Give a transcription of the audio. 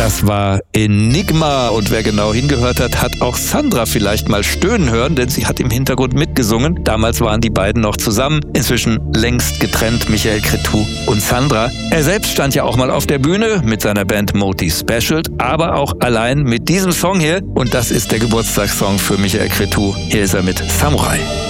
Das war Enigma und wer genau hingehört hat, hat auch Sandra vielleicht mal stöhnen hören, denn sie hat im Hintergrund mitgesungen. Damals waren die beiden noch zusammen, inzwischen längst getrennt, Michael Cretu und Sandra. Er selbst stand ja auch mal auf der Bühne mit seiner Band Moti Special, aber auch allein mit diesem Song hier und das ist der Geburtstagssong für Michael Cretu. Hier ist er mit Samurai.